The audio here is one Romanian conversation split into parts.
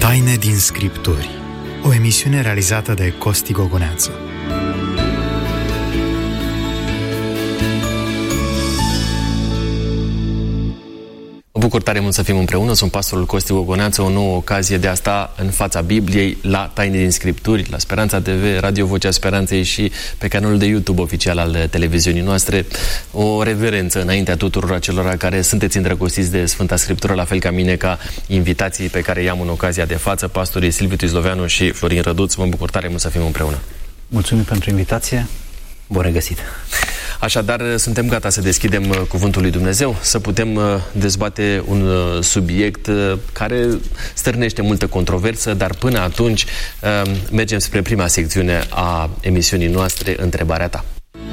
Taine din Scripturi, o emisiune realizată de Costi Gogoneață. Mă bucur tare mult să fim împreună, sunt pastorul Costi Gogoneață, o nouă ocazie de a sta în fața Bibliei, la Taine din Scripturi, la Speranța TV, Radio Vocea Speranței și pe canalul de YouTube oficial al televiziunii noastre. O reverență înaintea tuturor acelora care sunteți îndrăgostiți de Sfânta Scriptură, la fel ca mine, ca invitații pe care i-am în ocazia de față, pastorii Silviu Tizloveanu și Florin Răduț. Mă bucur tare mult să fim împreună. Mulțumim pentru invitație. Bun regăsit! Așadar, suntem gata să deschidem Cuvântul lui Dumnezeu, să putem dezbate un subiect care stârnește multă controversă, dar până atunci mergem spre prima secțiune a emisiunii noastre, Întrebarea ta.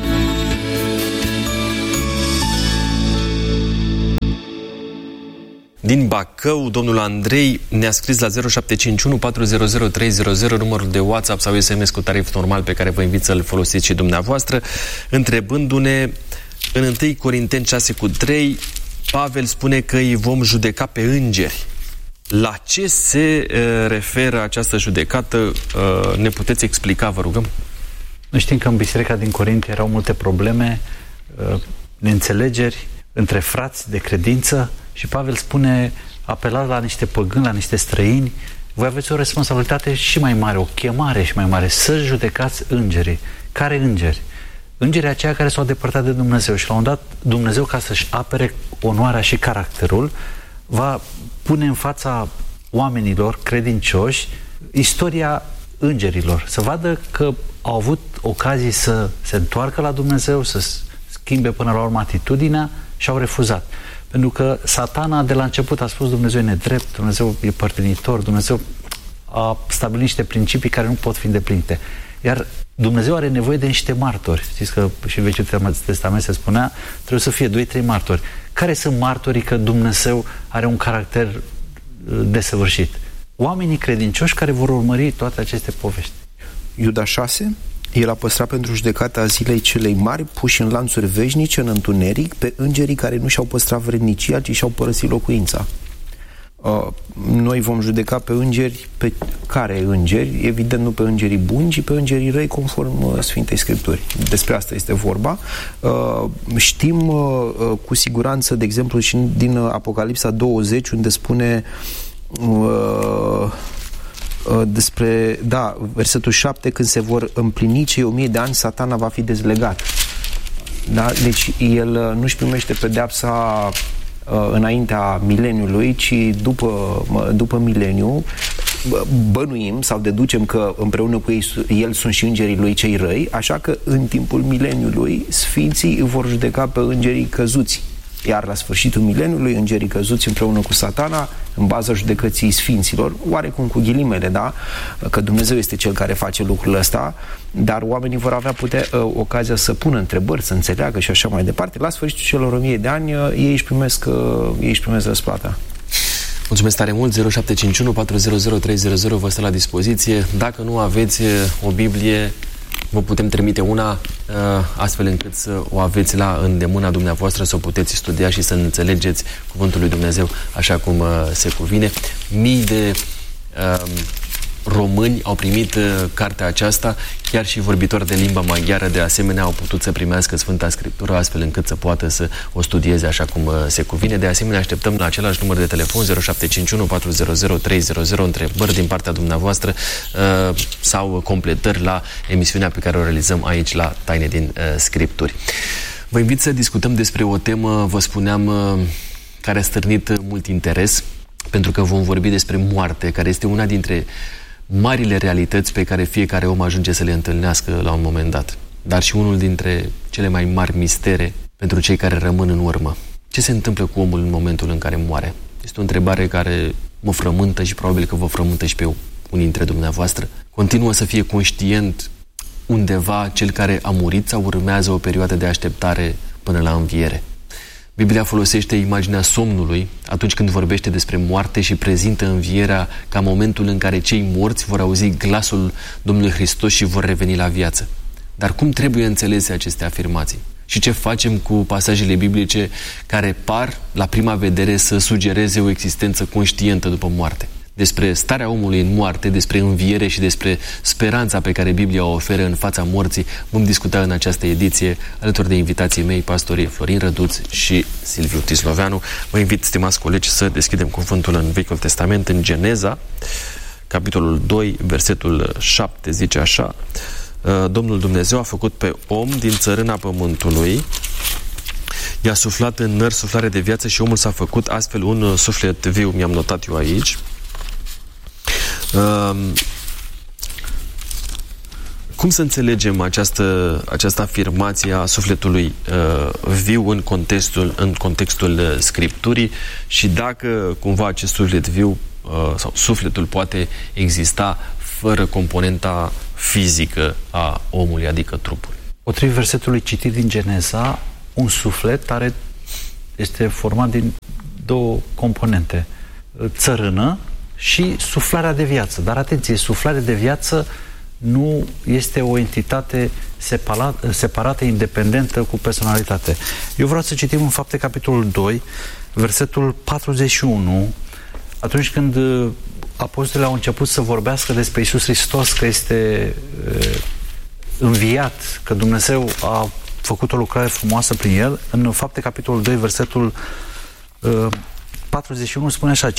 Din Bacău, domnul Andrei ne-a scris la 0751 400 300, numărul de WhatsApp sau SMS cu tarif normal pe care vă invit să-l folosiți și dumneavoastră, întrebându-ne în 1 Corinteni 6:3, Pavel spune că îi vom judeca pe îngeri. La ce se referă această judecată? Ne puteți explica, vă rugăm? Noi știm că în biserica din Corint erau multe probleme, neînțelegeri între frați de credință și Pavel spune, apelați la niște păgâni, la niște străini, voi aveți o responsabilitate și mai mare, o chemare și mai mare, să judecați îngerii. Care îngeri? Îngerii aceia care s-au depărtat de Dumnezeu și la un dat Dumnezeu, ca să-și apere onoarea și caracterul, va pune în fața oamenilor credincioși istoria îngerilor, să vadă că au avut ocazii să se întoarcă la Dumnezeu, să schimbe până la urmă atitudinea și au refuzat. Pentru că Satana de la început a spus Dumnezeu e nedrept, Dumnezeu e părtinitor, Dumnezeu a stabilit niște principii care nu pot fi îndeplinite. Iar Dumnezeu are nevoie de niște martori. Știți că și în Vechiul Testament se spunea, trebuie să fie 2-3 martori. Care sunt martorii că Dumnezeu are un caracter desăvârșit? Oamenii credincioși care vor urmări toate aceste povești. Iuda 6, el a păstrat pentru judecata zilei celei mari, puși în lanțuri veșnice, în întuneric, pe îngerii care nu și-au păstrat vrednicia, ci și-au părăsit locuința. Noi vom judeca pe îngeri, pe care îngeri? Evident nu pe îngerii buni, ci pe îngerii răi, conform Sfintei Scripturi. Despre asta este vorba. Știm cu siguranță, de exemplu, și din Apocalipsa 20, unde spune despre, versetul 7, când se vor împlini cei 1000 de ani, Satana va fi dezlegat. Da? Deci el nu-și primește pedeapsa înaintea mileniului, ci după mileniu. Bănuim sau deducem că împreună cu el sunt și îngerii lui cei răi, așa că în timpul mileniului sfinții îi vor judeca pe îngerii căzuți. Iar la sfârșitul mileniului, îngerii căzuți împreună cu Satana, în baza judecății sfinților, oarecum cu ghilimele, da? Că Dumnezeu este Cel care face lucrul ăsta, dar oamenii vor avea ocazia să pună întrebări, să înțeleagă și așa mai departe. La sfârșitul celor 1000 de ani, ei își primesc răsplata. Mulțumesc tare mult. 0751 400 300 vă stă la dispoziție. Dacă nu aveți o Biblie, vă putem trimite una astfel încât să o aveți la îndemâna dumneavoastră, să o puteți studia și să înțelegeți Cuvântul lui Dumnezeu așa cum se cuvine. Mii de români au primit cartea aceasta, chiar și vorbitori de limba maghiară de asemenea au putut să primească Sfânta Scriptură astfel încât să poată să o studieze așa cum se cuvine. De asemenea, așteptăm la același număr de telefon 0751 400 300 întrebări din partea dumneavoastră sau completări la emisiunea pe care o realizăm aici la Taine din Scripturi. Vă invit să discutăm despre o temă, vă spuneam, care a stârnit mult interes, pentru că vom vorbi despre moarte, care este una dintre marile realități pe care fiecare om ajunge să le întâlnească la un moment dat, dar și unul dintre cele mai mari mistere pentru cei care rămân în urmă. Ce se întâmplă cu omul în momentul în care moare? Este o întrebare care mă frământă și probabil că vă frământă și pe unii dintre dumneavoastră. Continuă să fie conștient undeva cel care a murit sau urmează o perioadă de așteptare până la înviere? Biblia folosește imaginea somnului atunci când vorbește despre moarte și prezintă învierea ca momentul în care cei morți vor auzi glasul Domnului Hristos și vor reveni la viață. Dar cum trebuie înțelese aceste afirmații? Și ce facem cu pasajele biblice care par, la prima vedere, să sugereze o existență conștientă după moarte? despre starea omului în moarte, despre înviere și despre speranța pe care Biblia o oferă în fața morții, vom discuta în această ediție alături de invitații mei, pastorii Florin Răduț și Silviu Tisloveanu. Vă invit, stimați colegi, să deschidem cuvântul în Vechiul Testament, în Geneza, capitolul 2, versetul 7, zice așa: Domnul Dumnezeu a făcut pe om din țărâna pământului, i-a suflat în nări suflare de viață și omul s-a făcut astfel un suflet viu. Mi-am notat eu aici. Cum să înțelegem această afirmație a sufletului viu în contextul Scripturii și dacă cumva acest suflet viu sau sufletul poate exista fără componenta fizică a omului, adică trupul? Potrivit versetului citit din Geneza, un suflet este format din două componente: țărână și suflarea de viață. Dar atenție, suflarea de viață nu este o entitate separată, independentă, cu personalitate. Eu vreau să citim în Fapte, capitolul 2, versetul 41, atunci când apostolii au început să vorbească despre Iisus Hristos, că este înviat, că Dumnezeu a făcut o lucrare frumoasă prin el. În Fapte, capitolul 2, versetul 41 spune așa: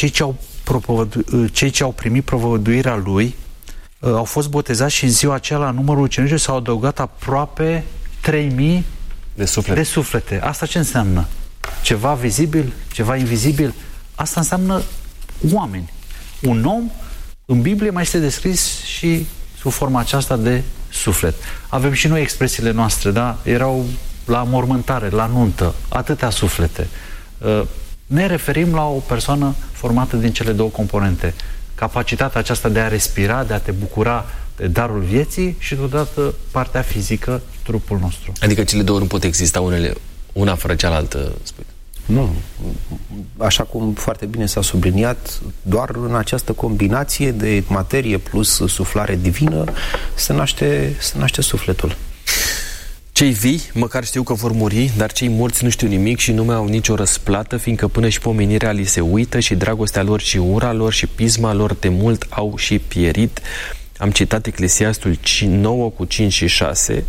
cei ce au primit propovăduirea lui au fost botezați și în ziua aceea la numărul ucenicilor s-au adăugat aproape 3000 de suflete. Asta ce înseamnă? Ceva vizibil? Ceva invizibil? Asta înseamnă oameni. Un om în Biblie mai este descris și sub forma aceasta de suflet. Avem și noi expresiile noastre, da? Erau la mormântare, la nuntă, atâtea suflete. Ne referim la o persoană formată din cele două componente. Capacitatea aceasta de a respira, de a te bucura de darul vieții și deodată partea fizică, trupul nostru. Adică cele două nu pot exista una fără cealaltă, spui? Nu. Așa cum foarte bine s-a subliniat, doar în această combinație de materie plus suflare divină se naște sufletul. Cei vii măcar știu că vor muri, dar cei morți nu știu nimic și nu mai au nicio răsplată, fiindcă până și pomenirea li se uită și dragostea lor și ura lor și pisma lor de mult au și pierit. Am citat Eclesiastul 9 cu 5 și 6.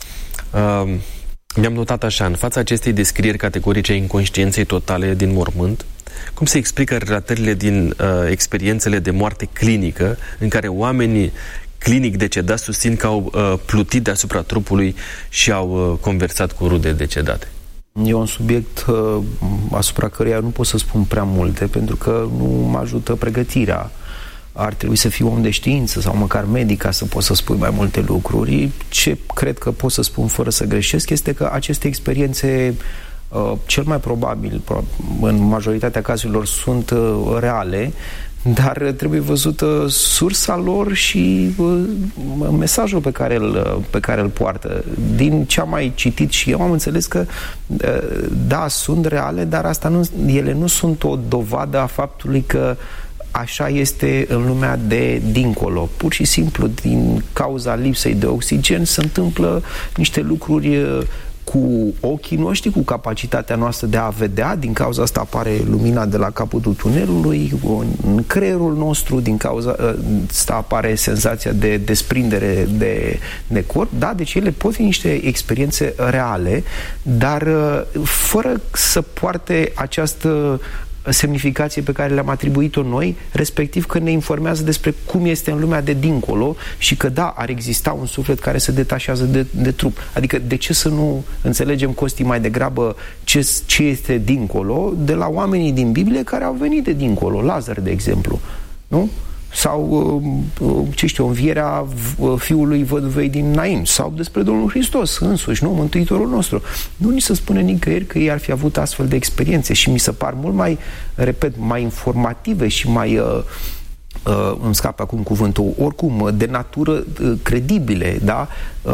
Mi-am notat așa: în fața acestei descrieri categorice a inconștienței totale din mormânt, cum se explică relatările din experiențele de moarte clinică, în care oamenii clinic decedați susțin că au plutit deasupra trupului și au conversat cu rude decedate? E un subiect asupra căruia nu pot să spun prea multe, pentru că nu mă ajută pregătirea. Ar trebui să fii om de știință sau măcar medic ca să poți să spui mai multe lucruri. Ce cred că pot să spun fără să greșesc este că aceste experiențe cel mai probabil, în majoritatea cazurilor, sunt reale, dar trebuie văzută sursa lor și mesajul pe care îl poartă. Din ce am mai citit și eu, am înțeles că da, sunt reale, dar ele nu sunt o dovadă a faptului că așa este în lumea de dincolo. Pur și simplu, din cauza lipsei de oxigen, se întâmplă niște lucruri cu ochii noștri, cu capacitatea noastră de a vedea. Din cauza asta apare lumina de la capătul tunelului, în creierul nostru, din cauza asta apare senzația de desprindere de corp. Da, deci ele pot fi niște experiențe reale, dar fără să poarte această semnificație pe care le-am atribuit-o noi, respectiv că ne informează despre cum este în lumea de dincolo și că da, ar exista un suflet care se detașează de trup. Adică de ce să nu înțelegem, Costi, mai degrabă ce este dincolo de la oamenii din Biblie care au venit de dincolo, Lazar, de exemplu, nu? Sau, ce știu, învierea fiului văduvei din Nain, sau despre Domnul Hristos însuși, nu? Mântuitorul nostru. Nu ni se spune nicăieri că ei ar fi avut astfel de experiențe și mi se par mult mai, repet, mai informative și mai, îmi scapă acum cuvântul, oricum, de natură credibile, da?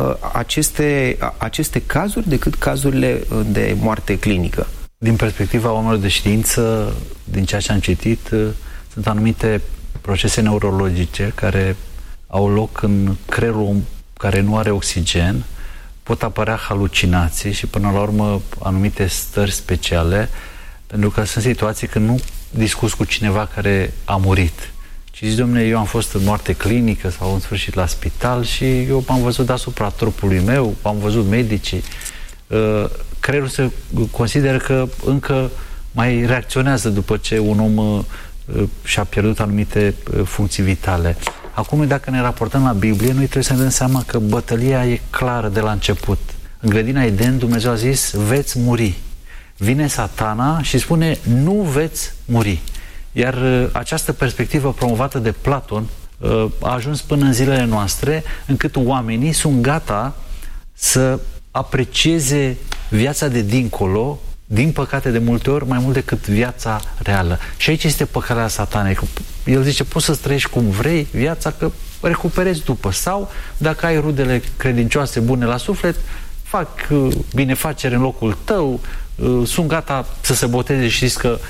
Aceste cazuri decât cazurile de moarte clinică. Din perspectiva oamenilor de știință, din ceea ce am citit, sunt anumite procese neurologice care au loc în creierul care nu are oxigen, pot apărea halucinații și până la urmă anumite stări speciale, pentru că sunt situații când nu discuți cu cineva care a murit, ci zici, dom'le, eu am fost în moarte clinică sau în sfârșit la spital și eu m-am văzut deasupra trupului meu, am văzut medicii. Creierul se consideră că încă mai reacționează după ce un om și-a pierdut anumite funcții vitale. Acum, dacă ne raportăm la Biblie, noi trebuie să ne dăm seama că bătălia e clară de la început. În grădina Eden, Dumnezeu a zis, veți muri. Vine Satana și spune, nu veți muri. Iar această perspectivă promovată de Platon a ajuns până în zilele noastre, încât oamenii sunt gata să aprecieze viața de dincolo, din păcate de multe ori, mai mult decât viața reală. Și aici este păcăleala Satanei. El zice, poți să-ți trăiești cum vrei viața, că recuperezi după. Sau, dacă ai rudele credincioase bune la suflet, fac binefacere în locul tău, sunt gata să se boteze și știți că